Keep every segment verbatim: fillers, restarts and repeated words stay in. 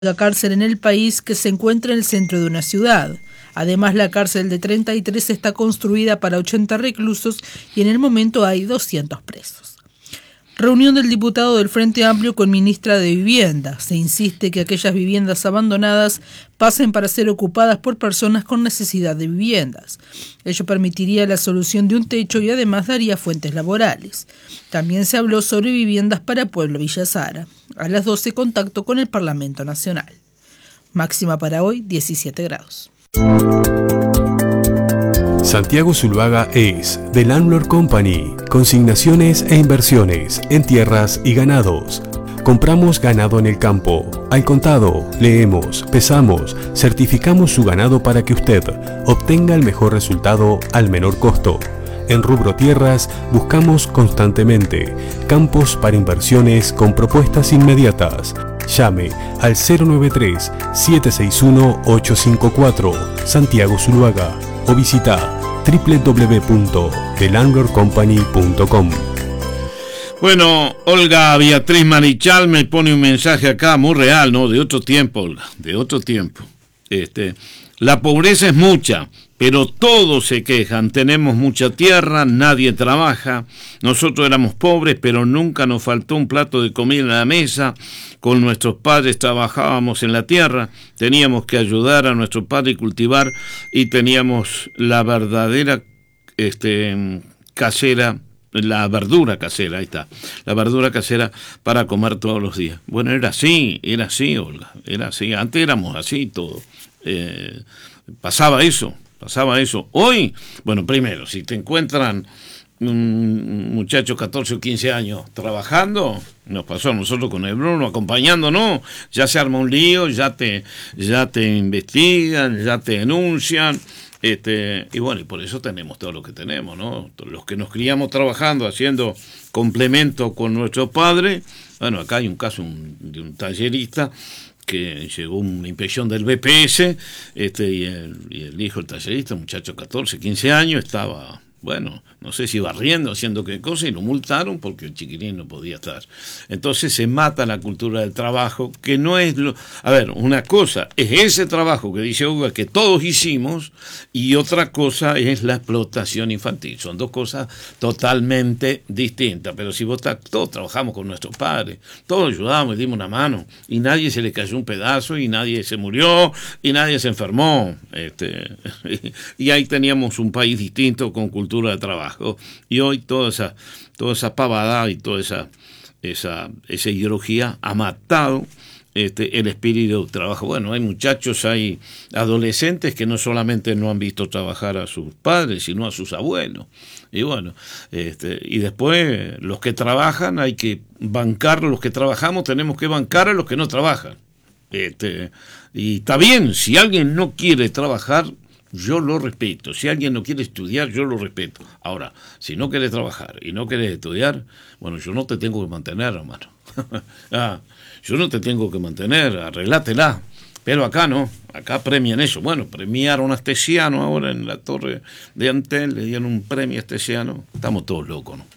La cárcel en el país que se encuentra en el centro de una ciudad. Además, la cárcel de treinta y tres está construida para ochenta reclusos y en el momento hay doscientos presos. Reunión del diputado del Frente Amplio con ministra de Vivienda. Se insiste que aquellas viviendas abandonadas pasen para ser ocupadas por personas con necesidad de viviendas. Ello permitiría la solución de un techo y además daría fuentes laborales. También se habló sobre viviendas para Pueblo Villa Sara. A las doce, contacto con el Parlamento Nacional. Máxima para hoy, diecisiete grados. Santiago Zuluaga es The Landlord Company, consignaciones e inversiones en tierras y ganados. Compramos ganado en el campo, al contado, leemos, pesamos, certificamos su ganado para que usted obtenga el mejor resultado al menor costo. En rubro tierras buscamos constantemente campos para inversiones con propuestas inmediatas. Llame al cero nueve tres, siete seis uno, ocho cinco cuatro, Santiago Zuluaga, o visita doble u doble u doble u punto the landlord company punto com. Bueno, Olga Beatriz Marichal me pone un mensaje acá muy real, ¿no? De otro tiempo, Olga, de otro tiempo. Este, la pobreza es mucha, pero todos se quejan. Tenemos mucha tierra, nadie trabaja. Nosotros éramos pobres, pero nunca nos faltó un plato de comida en la mesa. Con nuestros padres trabajábamos en la tierra, teníamos que ayudar a nuestro padre a cultivar y teníamos la verdadera este, casera, la verdura casera, ahí está, la verdura casera para comer todos los días. Bueno, era así, era así, Olga, era así. Antes éramos así todo. Eh, pasaba eso, pasaba eso. Hoy, bueno, primero, si te encuentran un muchacho catorce o quince años trabajando, nos pasó a nosotros con el Bruno acompañándonos, ya se arma un lío, ya te ya te investigan, ya te denuncian, este y bueno, y por eso tenemos todo lo que tenemos, ¿no? Los que nos criamos trabajando, haciendo complemento con nuestros padres. Bueno, acá hay un caso un, de un tallerista que llegó una inspección del B P S, este y el, y el hijo del tallerista, un muchacho catorce, quince años, estaba... Bueno, no sé si barriendo, haciendo qué cosa, y lo multaron porque el chiquilín no podía estar. Entonces se mata la cultura del trabajo, que no es lo... A ver, una cosa es ese trabajo que dice Hugo que todos hicimos, y otra cosa es la explotación infantil. Son dos cosas totalmente distintas. Pero si vos estás, todos trabajamos con nuestros padres, todos ayudamos y dimos una mano, y nadie se le cayó un pedazo, y nadie se murió, y nadie se enfermó. Este, y ahí teníamos un país distinto con cultura de trabajo, y hoy toda esa toda esa pavada y toda esa esa esa ideología ha matado este el espíritu de trabajo. Bueno, hay muchachos, hay adolescentes que no solamente no han visto trabajar a sus padres, sino a sus abuelos. Y bueno, este y después los que trabajan hay que bancar, los que trabajamos tenemos que bancar a los que no trabajan. Este y está bien, si alguien no quiere trabajar, yo lo respeto. Si alguien no quiere estudiar, yo lo respeto. Ahora, si no quieres trabajar y no quieres estudiar, bueno, yo no te tengo que mantener, hermano. ah, yo no te tengo que mantener, arreglátela. Pero acá no, acá premian eso. Bueno, premiaron a Astesiano ahora en la torre de Antel, le dieron un premio a Astesiano. Estamos todos locos, ¿no?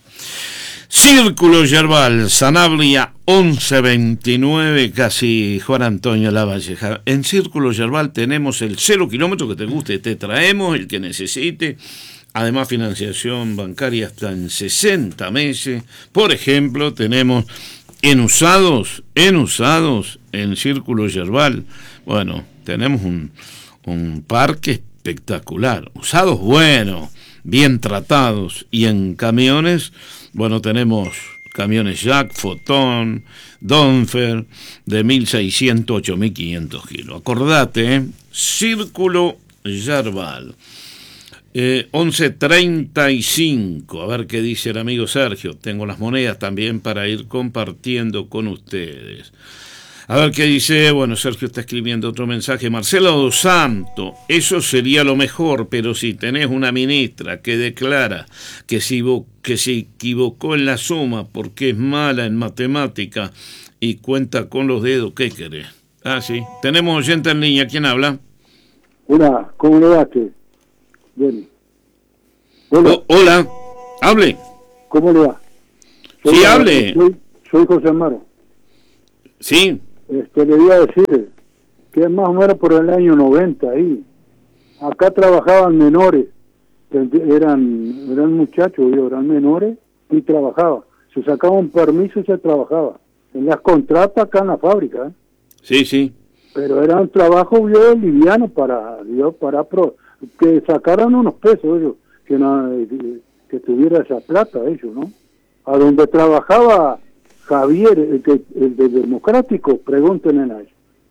Círculo Yerbal, Sanabria once veintinueve, casi Juan Antonio Lavalleja. En Círculo Yerbal tenemos el cero kilómetro que te guste, te traemos el que necesite. Además, financiación bancaria hasta en sesenta meses. Por ejemplo, tenemos en usados, en usados, en Círculo Yerbal. Bueno, tenemos un, un parque espectacular. Usados buenos, bien tratados. Y en camiones, bueno, tenemos camiones Jack, Fotón, Donfer, de mil seiscientos a ocho mil quinientos kilos. Acordate, ¿eh? Círculo Yerbal. Eh, once treinta y cinco, a ver qué dice el amigo Sergio. Tengo las monedas también para ir compartiendo con ustedes. A ver qué dice. Bueno, Sergio está escribiendo otro mensaje. Marcelo Dos Santos, eso sería lo mejor, pero si tenés una ministra que declara que se, que se equivocó en la suma porque es mala en matemática y cuenta con los dedos, ¿qué querés? Ah, sí. Tenemos oyente en línea. ¿Quién habla? Hola, ¿cómo le va? Bien. Hola. Oh, hola, hable. ¿Cómo le va? Soy sí, hable. Soy, soy José Amaro. Sí. este, le iba a decir que más o menos por el año noventa ahí, acá trabajaban menores, eran eran muchachos, eran menores y trabajaban. Se sacaba un permiso y se trabajaba. En las contratas acá en la fábrica, ¿eh? Sí, sí. Pero era un trabajo yo liviano para, Dios, para pro, que sacaran unos pesos ellos, que, no, que tuviera esa plata ellos, ¿no? A donde trabajaba Javier, el, que, el de Democrático, pregúntenle a ellos.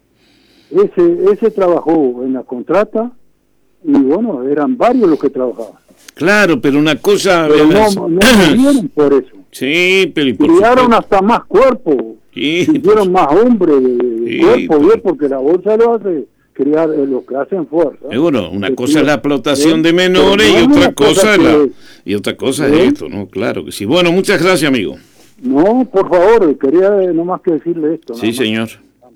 Ese, ese trabajó en la contrata y bueno, eran varios los que trabajaban. Claro, pero una cosa... Pero no, no murieron por eso. Sí, pero... Y por criaron supuesto. Hasta más cuerpo. Sí, hicieron más hombres de, de sí, cuerpo, por... bien, porque la bolsa lo hace criar, eh, lo que hacen fuerza. Seguro, una que cosa sí, es la explotación ¿eh? de menores no y otra cosa, cosa es la, que... y otra cosa ¿eh? es esto, ¿no? Claro que sí. Bueno, muchas gracias, amigo. No, por favor, quería eh, nomás que decirle esto. Sí, señor.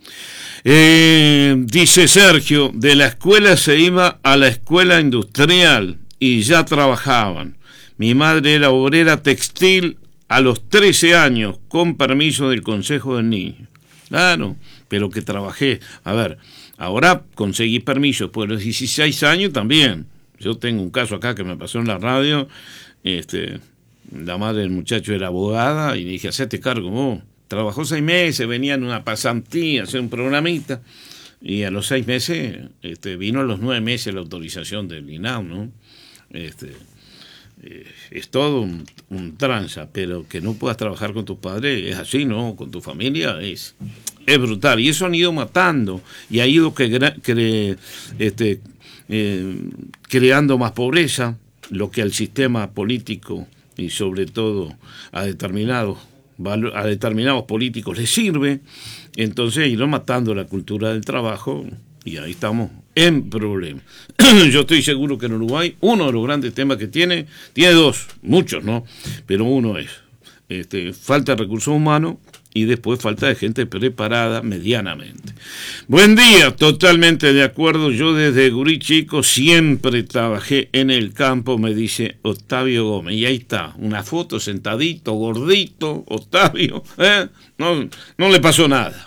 Eh, dice Sergio, de la escuela se iba a la escuela industrial y ya trabajaban. Mi madre era obrera textil a los trece años, con permiso del Consejo del Niño. Claro, pero que trabajé. A ver, ahora conseguí permiso después de los dieciséis años también. Yo tengo un caso acá que me pasó en la radio. Este, la madre del muchacho era abogada y le dije, hacete cargo vos. Trabajó seis meses, venía en una pasantía, hacer un programita, y a los seis meses este, vino a los nueve meses la autorización del INAU, ¿no? Este, eh, es todo un, un tranza, pero que no puedas trabajar con tus padres es así, ¿no? Con tu familia es, es brutal, y eso han ido matando, y ha ido que, cre, este, eh, creando más pobreza, lo que al sistema político y sobre todo a determinados a determinados políticos les sirve, entonces irán matando la cultura del trabajo y ahí estamos en problemas. Yo estoy seguro que en Uruguay uno de los grandes temas que tiene, tiene dos, muchos, ¿no? Pero uno es este, falta de recursos humanos y después falta de gente preparada medianamente. Buen día, totalmente de acuerdo. Yo desde gurí chico siempre trabajé en el campo, me dice Octavio Gómez. Y ahí está, una foto sentadito, gordito, Octavio, ¿eh? No, no le pasó nada.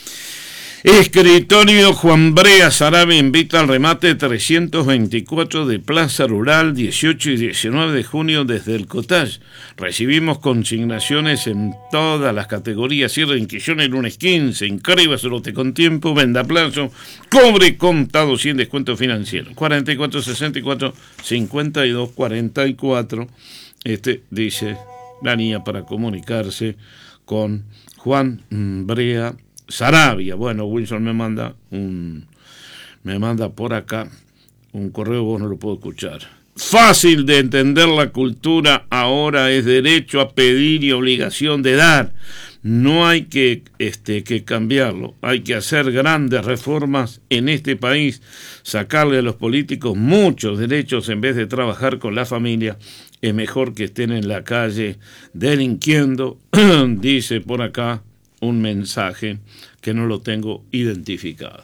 Escritorio Juan Brea Sarabia invita al remate trescientos veinticuatro de Plaza Rural, dieciocho y diecinueve de junio desde el Cottage. Recibimos consignaciones en todas las categorías, cierre inquisición el lunes quince, inscríbaselo con tiempo, venda a plazo, cobre contado sin descuento financiero. cuarenta y cuatro sesenta y cuatro cincuenta y dos cuarenta y cuatro, este dice la niña para comunicarse con Juan Brea Sarabia. Bueno, Wilson me manda un me manda por acá un correo, vos no lo puedo escuchar. Fácil de entender la cultura, ahora es derecho a pedir y obligación de dar. No hay que este que cambiarlo, hay que hacer grandes reformas en este país, sacarle a los políticos muchos derechos en vez de trabajar con la familia. Es mejor que estén en la calle delinquiendo, dice por acá un mensaje que no lo tengo identificado.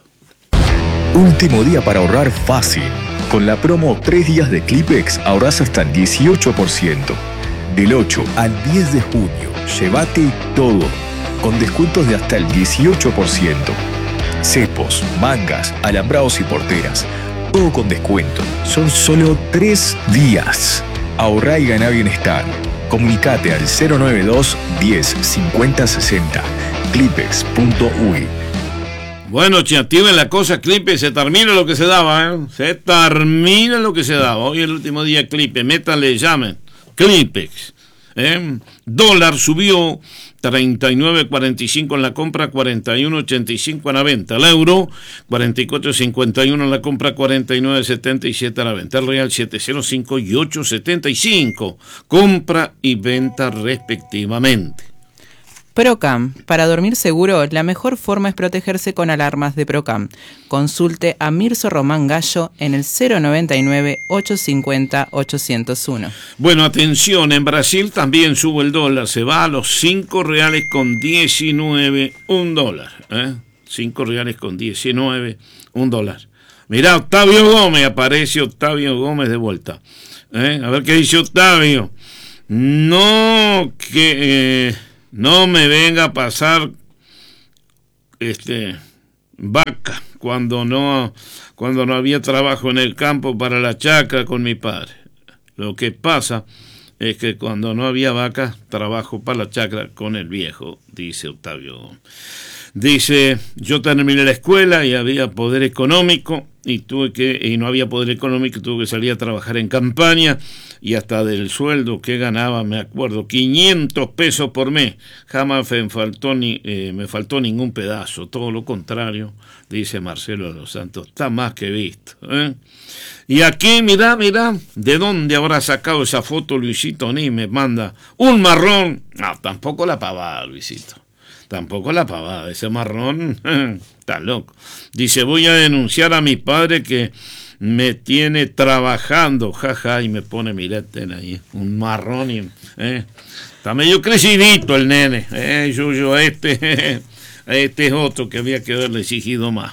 Último día para ahorrar fácil. Con la promo tres días de Clipex ahorras hasta el dieciocho por ciento. Del ocho al diez de junio, llévate todo, con descuentos de hasta el dieciocho por ciento. Cepos, mangas, alambrados y porteras, todo con descuento. Son solo tres días. Ahorrá y ganá bienestar. Comunicate al cero noventa y dos, diez, cincuenta, sesenta. clipex punto u i. Bueno, che, activen la cosa, Clipe, se termina lo que se daba, ¿eh? Se termina lo que se daba. Hoy es el último día, Clipe, métanle, llamen. Clipex. ¿eh? Dólar subió treinta y nueve cuarenta y cinco en la compra, cuarenta y uno ochenta y cinco en la venta. El euro, cuarenta y cuatro cincuenta y uno en la compra, cuarenta y nueve setenta y siete en la venta. El real, setecientos cinco y ocho setenta y cinco. Compra y venta respectivamente. Procam. Para dormir seguro, la mejor forma es protegerse con alarmas de Procam. Consulte a Mirzo Román Gallo en el cero noventa y nueve, ochocientos cincuenta, ochocientos uno. Bueno, atención, en Brasil también sube el dólar, se va a los cinco reales con diecinueve, un dólar. ¿eh? cinco reales con diecinueve, un dólar. Mirá, Octavio Gómez, aparece Octavio Gómez de vuelta. ¿eh? A ver qué dice Octavio. No, que... Eh, No me venga a pasar este, vaca cuando no, cuando no había trabajo en el campo para la chacra con mi padre. Lo que pasa es que cuando no había vaca, trabajo para la chacra con el viejo, dice Octavio. Dice, yo terminé la escuela y había poder económico y tuve que y no había poder económico, tuve que salir a trabajar en campaña y hasta del sueldo que ganaba, me acuerdo, quinientos pesos por mes. Jamás me faltó, ni, eh, me faltó ningún pedazo, todo lo contrario, dice Marcelo de los Santos, está más que visto. ¿eh? Y aquí, mirá, mirá, ¿de dónde habrá sacado esa foto Luisito? Ni me manda un marrón. No, tampoco la pavada, Luisito. Tampoco la pavada, ese marrón, está loco. Dice, voy a denunciar a mi padre que me tiene trabajando, jaja, y me pone, mirate ahí, un marrón, y, eh, está medio crecidito el nene, eh, yo, yo, este, este es otro que había que haberle exigido más.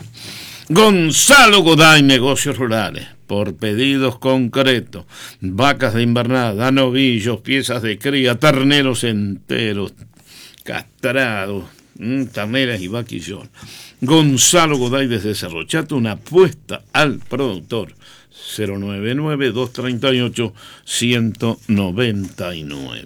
Gonzalo Goday, negocios rurales, por pedidos concretos, vacas de invernada, novillos, piezas de cría, terneros enteros, castrados, mmm, terneras y vaquillón. Gonzalo Goday desde Cerro Chato, una apuesta al productor. Cero nueve nueve, dos tres ocho, uno nueve nueve.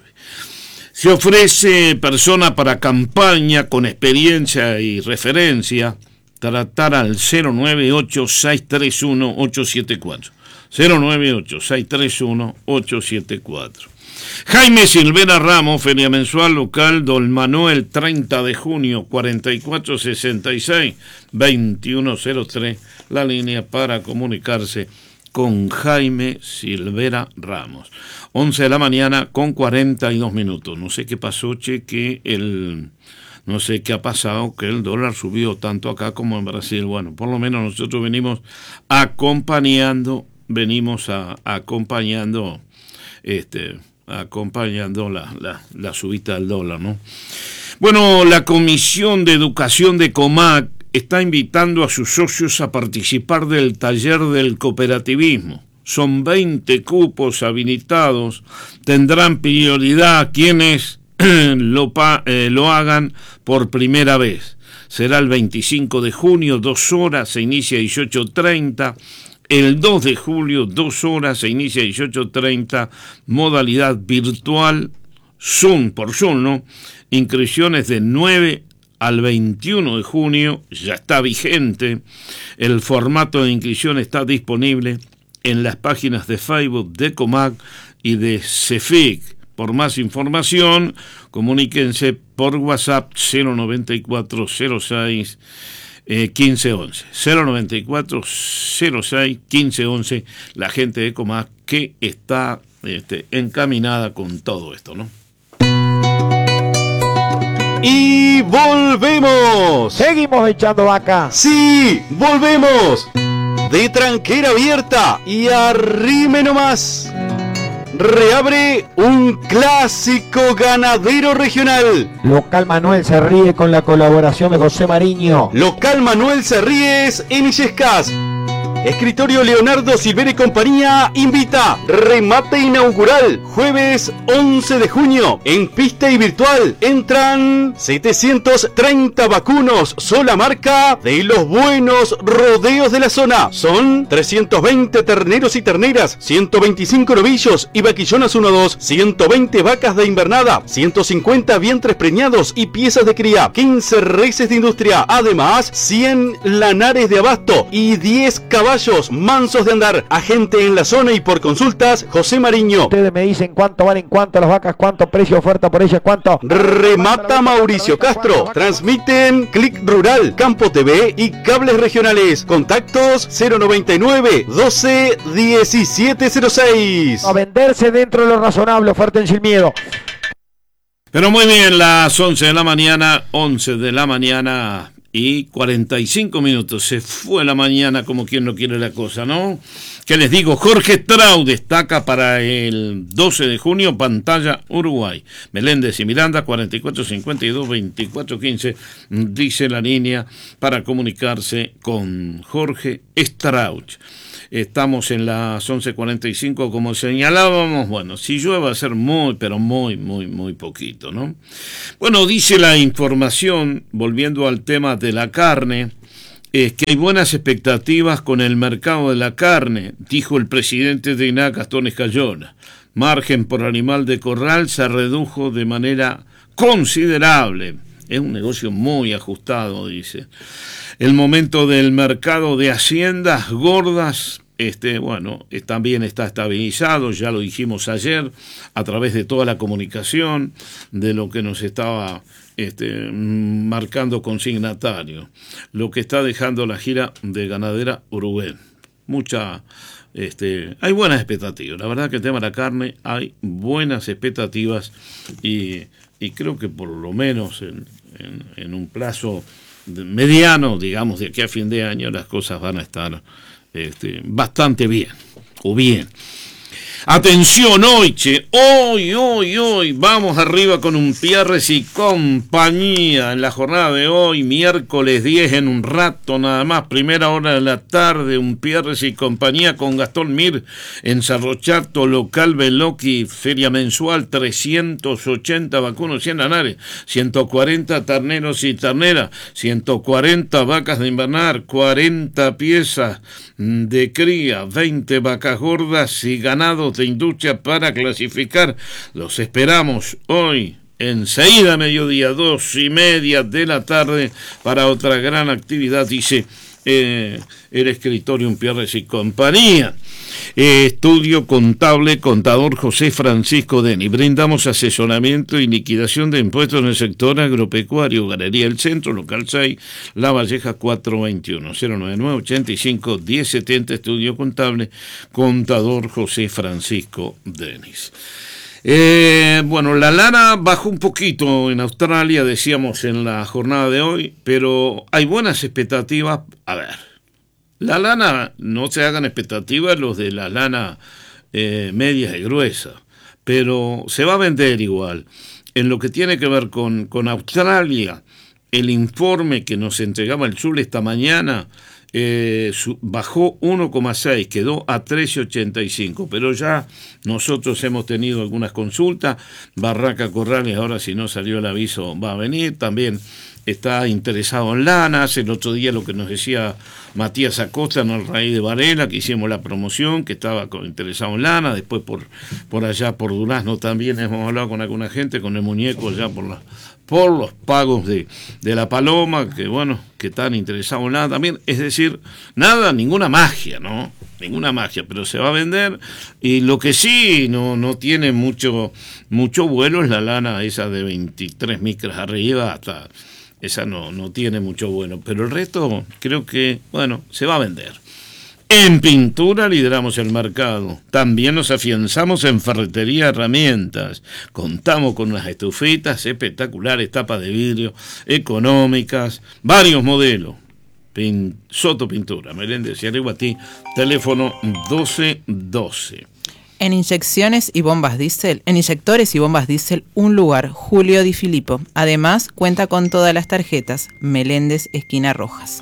Se ofrece persona para campaña con experiencia y referencia. Tratar al cero nueve ocho, seis tres uno, ocho siete cuatro. cero nueve ocho, seis tres uno, ocho siete cuatro. Jaime Silvera Ramos, feria mensual local Don Manuel, treinta de junio, cuarenta y cuatro sesenta y seis, veintiuno cero tres, la línea para comunicarse con Jaime Silvera Ramos. once de la mañana con cuarenta y dos minutos. No sé qué pasó, che, que el... No sé qué ha pasado, que el dólar subió tanto acá como en Brasil. Bueno, por lo menos nosotros venimos acompañando, venimos a, acompañando, este... acompañando la, la, la subida del dólar, ¿no? Bueno, la Comisión de Educación de Comac está invitando a sus socios a participar del taller del cooperativismo. Son veinte cupos habilitados, tendrán prioridad quienes lo, pa, eh, lo hagan por primera vez. Será el veinticinco de junio, dos horas, se inicia a dieciocho treinta. El dos de julio, dos horas, se inicia a dieciocho treinta, modalidad virtual, Zoom, por Zoom, ¿no? Inscripciones de nueve al veintiuno de junio, ya está vigente. El formato de inscripción está disponible en las páginas de Facebook de Comac y de CEFIC. Por más información, comuníquense por WhatsApp cero noventa y cuatro cero seis Eh, quince once, cero noventa y cuatro cero seis quince once, la gente de Comac que está este, encaminada con todo esto, ¿no? Y volvemos. Seguimos echando vaca. Sí, volvemos. De tranquera abierta y arrime nomás. Reabre un clásico ganadero regional. Local Manuel se ríe con la colaboración de José Mariño. Local Manuel se ríes en Illescas. Escritorio Leonardo Silvera y compañía invita. Remate inaugural, jueves once de junio, en pista y virtual. Entran setecientos treinta vacunos, sola marca de los buenos rodeos de la zona. Son trescientos veinte terneros y terneras, ciento veinticinco novillos y vaquillonas uno dos, ciento veinte vacas de invernada, ciento cincuenta vientres preñados y piezas de cría, quince reses de industria, además cien lanares de abasto y diez caballos mansos de andar. Agente en la zona y por consultas, José Mariño. Ustedes me dicen cuánto valen, cuánto las vacas, cuánto precio, oferta por ellas, cuánto. Remata Mauricio Castro. Transmiten Click Rural, Campo T V y cables regionales. Contactos cero noventa y nueve, doce, diecisiete cero seis. A venderse dentro de lo razonable, oferten sin miedo. Pero muy bien, las once de la mañana, once de la mañana y cuarenta y cinco minutos. Se fue la mañana como quien no quiere la cosa, ¿no? ¿Qué les digo? Jorge Trau destaca para el doce de junio, pantalla Uruguay. Meléndez y Miranda, cuarenta y cuatro cincuenta y dos, veinticuatro quince, dice la línea para comunicarse con Jorge Strauch. Estamos en las once cuarenta y cinco, como señalábamos. Bueno, si llueve va a ser muy, pero muy, muy, muy poquito, ¿no? Bueno, dice la información, volviendo al tema de de la carne es que hay buenas expectativas con el mercado de la carne, dijo el presidente de I N A C, Gastón Escayona. Margen por animal de corral se redujo de manera considerable. Es un negocio muy ajustado, dice. El momento del mercado de haciendas gordas, este, bueno, también está estabilizado, ya lo dijimos ayer, a través de toda la comunicación, de lo que nos estaba este, marcando consignatario, lo que está dejando la gira de Ganadera Uruguay. Mucha, este, hay buenas expectativas, la verdad que el tema de la carne hay buenas expectativas y, y creo que por lo menos en, en, en un plazo mediano, digamos, de aquí a fin de año, las cosas van a estar Este, bastante bien, o bien. Atención hoy, che, hoy, hoy, hoy, vamos arriba con un Pierres y compañía en la jornada de hoy, miércoles diez, en un rato nada más, primera hora de la tarde, un Pierres y compañía con Gastón Mir en Sarrochato, local Beloki, feria mensual, trescientos ochenta vacunos, cien anares, ciento cuarenta terneros y terneras, ciento cuarenta vacas de invernar, cuarenta piezas de cría, veinte vacas gordas y ganados de industria para clasificar. Los esperamos hoy enseguida, mediodía, dos y media de la tarde, para otra gran actividad, dice eh, el escritorio Pierres y compañía. Eh, estudio contable, contador José Francisco Deni. Brindamos asesoramiento y liquidación de impuestos en el sector agropecuario. Galería El Centro, local seis, La Valleja cuatrocientos veintiuno, cero noventa y nueve, ochenta y cinco, diez setenta. Estudio contable, contador José Francisco Denis. Eh, bueno, la lana bajó un poquito en Australia, decíamos en la jornada de hoy, pero hay buenas expectativas. A ver, la lana, no se hagan expectativas los de la lana eh, media y gruesa, pero se va a vender igual. En lo que tiene que ver con, con Australia, el informe que nos entregaba el Sur esta mañana eh, su, bajó uno coma seis, quedó a trece ochenta y cinco, pero ya nosotros hemos tenido algunas consultas. Barraca Corrales, ahora si no salió el aviso va a venir, también está interesado en lanas. El otro día lo que nos decía Matías Acosta en el Raíz de Varela, que hicimos la promoción, que estaba interesado en lana. Después por, por allá por Durazno también hemos hablado con alguna gente, con el muñeco allá por la por los pagos de, de la Paloma, que bueno, que están interesados en lana también. Es decir, nada, ninguna magia, ¿no? Ninguna magia, pero se va a vender. Y lo que sí no, no tiene mucho, mucho vuelo es la lana esa de veintitrés micras arriba, hasta esa no, no tiene mucho bueno, pero el resto creo que, bueno, se va a vender. En pintura lideramos el mercado. También nos afianzamos en ferretería, herramientas. Contamos con unas estufitas espectaculares, tapas de vidrio, económicas, varios modelos. Pin, Soto Pintura, Meléndez y Arriguatí, teléfono doce doce. En inyecciones y bombas diésel, en inyectores y bombas diésel, un lugar, Julio Di Filippo. Además, cuenta con todas las tarjetas, Meléndez, esquina Rojas.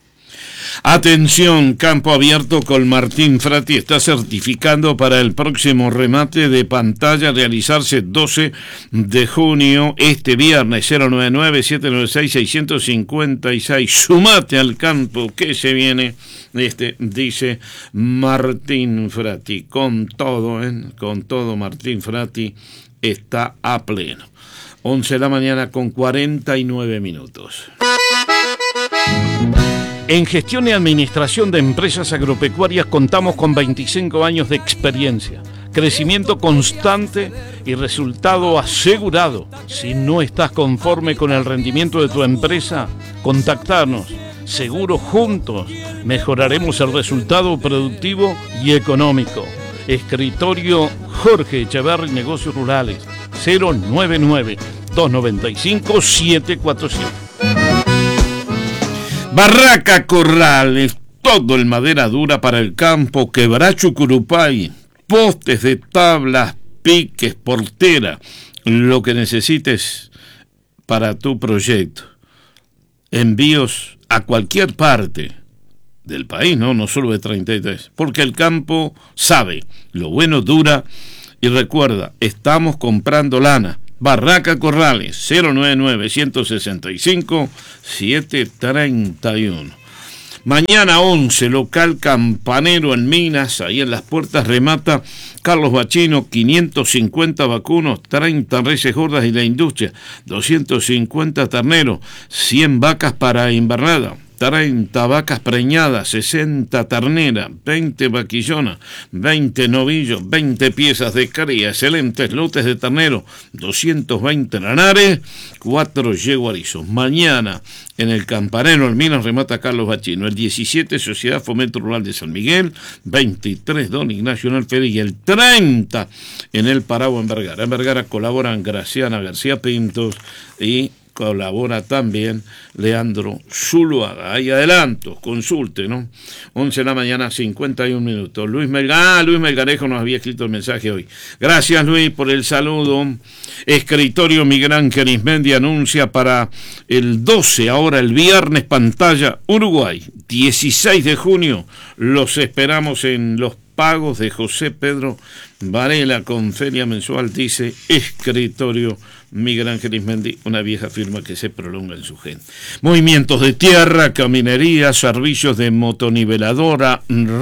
Atención, campo abierto con Martín Frati está certificando para el próximo remate de pantalla realizarse doce de junio, este viernes. Cero noventa y nueve, siete noventa y seis, seiscientos cincuenta y seis. Sumate al campo que se viene, este dice Martín Frati, con todo, ¿eh? con todo Martín Frati está a pleno. once de la mañana con cuarenta y nueve minutos. En gestión y administración de empresas agropecuarias contamos con veinticinco años de experiencia, crecimiento constante y resultado asegurado. Si no estás conforme con el rendimiento de tu empresa, contactarnos. Seguro juntos mejoraremos el resultado productivo y económico. Escritorio Jorge Echeverri, Negocios Rurales, cero noventa y nueve, doscientos noventa y cinco, setecientos cuarenta y siete. Barraca Corrales, todo en madera dura para el campo, quebracho Curupay, postes de tablas, piques, portera, lo que necesites para tu proyecto. Envíos a cualquier parte del país, no, no solo de treinta y tres, porque el campo sabe, lo bueno dura. Y recuerda, estamos comprando lana, Barraca Corrales, cero nueve nueve, uno seis cinco, siete tres uno. Mañana once, local Campanero en Minas, ahí en las puertas remata Carlos Bachino, quinientos cincuenta vacunos, treinta reses gordas y la industria, doscientos cincuenta terneros, cien vacas para invernada, treinta vacas preñadas, sesenta terneras, veinte vaquillonas, veinte novillos, veinte piezas de cría, excelentes lotes de ternero, doscientos veinte lanares, cuatro yeguarizos. Mañana en el Campanero, el Minas, remata Carlos Bachino. El diecisiete, Sociedad Fomento Rural de San Miguel. veintitrés, Don Ignacio Alférez. Y el treinta, en el Paragua, en Vergara. En Vergara colaboran Graciana García Pintos y colabora también Leandro Zuluaga. Ahí adelanto, consulte, ¿no? once de la mañana, cincuenta y un minutos. Luis Melgar, ah, Luis Melgarejo nos había escrito el mensaje hoy. Gracias, Luis, por el saludo. Escritorio Miguel Ángel Ismendi anuncia para el doce, ahora el viernes, pantalla Uruguay, dieciséis de junio. Los esperamos en los pagos de José Pedro Varela con feria mensual, dice Escritorio Miguel Ángel Ismendi, una vieja firma que se prolonga en su gente. Movimientos de tierra, caminería, servicios de motoniveladora,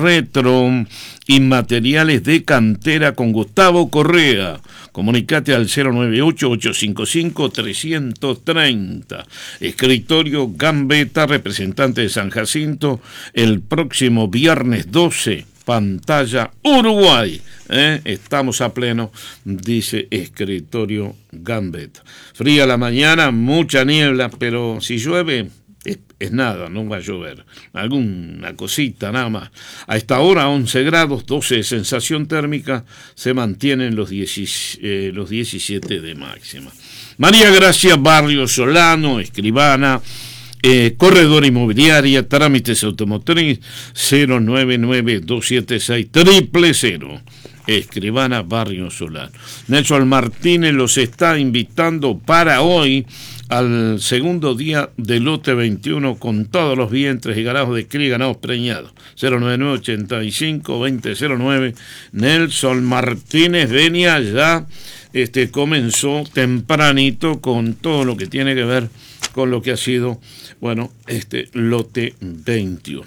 retro y materiales de cantera con Gustavo Correa. Comunicate al cero nueve ocho, ocho cinco cinco, tres tres cero. Escritorio Gambetta, representante de San Jacinto, el próximo viernes doce, pantalla Uruguay. ¿Eh? Estamos a pleno, dice Escritorio Gambetta. Fría la mañana, mucha niebla, pero si llueve es, es nada, no va a llover. Alguna cosita nada más. A esta hora once grados, doce de sensación térmica, se mantienen los, diez, eh, los diecisiete de máxima. María Gracia Barrio Solano, escribana, Eh, corredora inmobiliaria, trámites automotriz, cero nueve nueve, dos siete seis, cero cero cero. Escribana Barrio Solano. Nelson Martínez los está invitando para hoy al segundo día del lote veintiuno con todos los vientres y ganados de cría y ganados preñados. cero nueve nueve, ochenta y cinco, veinte cero nueve. Nelson Martínez venía ya, este, comenzó tempranito con todo lo que tiene que ver con lo que ha sido, bueno, este lote veintiuno.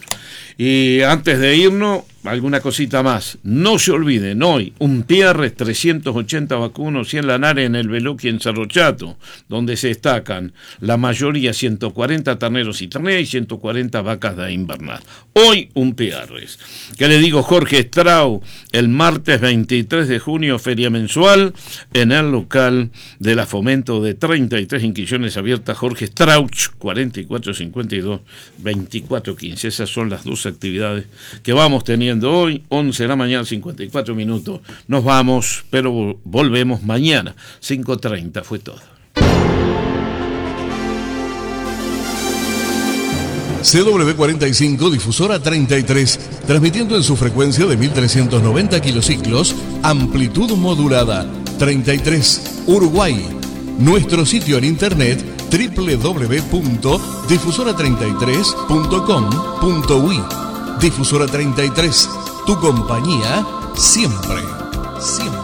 Y antes de irnos, alguna cosita más. No se olviden, hoy, un Pierres, trescientos ochenta vacunos, cien lanares en el Veloqui en Cerro Chato, donde se destacan la mayoría ciento cuarenta terneros y terneras y ciento cuarenta vacas de invernal. Hoy, un Pierres. ¿Qué le digo? Jorge Strau, el martes veintitrés de junio, feria mensual, en el local de la Fomento de treinta y tres inscripciones abiertas, Jorge Strauch, cuarenta y cuatro cincuenta y dos, veinticuatro quince. Esas son las dos actividades que vamos teniendo hoy, once de la mañana, cincuenta y cuatro minutos. Nos vamos, pero volvemos mañana, cinco treinta, fue todo. C W cuarenta y cinco, difusora treinta y tres, transmitiendo en su frecuencia de mil trescientos noventa kilociclos, amplitud modulada, treinta y tres, Uruguay. Nuestro sitio en internet, doble u doble u doble u punto difusora treinta y tres punto com punto uy. Difusora treinta y tres, tu compañía siempre, siempre.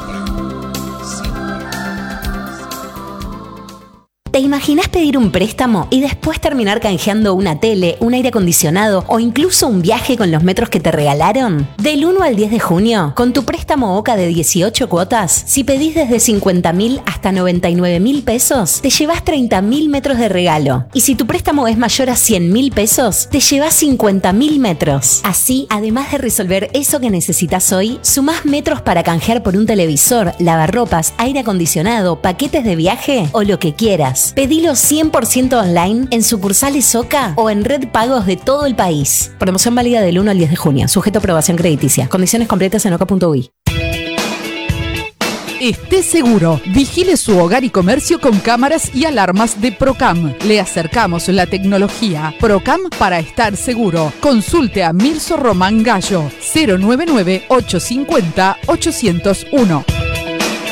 ¿Te imaginas pedir un préstamo y después terminar canjeando una tele, un aire acondicionado o incluso un viaje con los metros que te regalaron? Del uno al diez de junio, con tu préstamo OCA de dieciocho cuotas, si pedís desde cincuenta mil hasta noventa y nueve mil pesos, te llevas treinta mil metros de regalo. Y si tu préstamo es mayor a cien mil pesos, te llevas cincuenta mil metros. Así, además de resolver eso que necesitas hoy, sumás metros para canjear por un televisor, lavarropas, aire acondicionado, paquetes de viaje o lo que quieras. Pedilo cien por ciento online en sucursales OCA o en red pagos de todo el país. Promoción válida del uno al diez de junio. Sujeto a aprobación crediticia. Condiciones completas en oca punto uy. Esté seguro. Vigile su hogar y comercio con cámaras y alarmas de Procam. Le acercamos la tecnología. Procam para estar seguro. Consulte a Mirso Román Gallo. cero nueve nueve, ocho cinco cero, ocho cero uno.